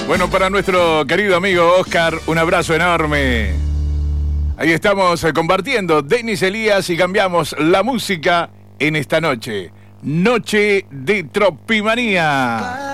Bueno, para nuestro querido amigo Oscar, un abrazo enorme. Ahí estamos compartiendo Denis Elías y cambiamos la música en esta noche. Noche de Tropimanía.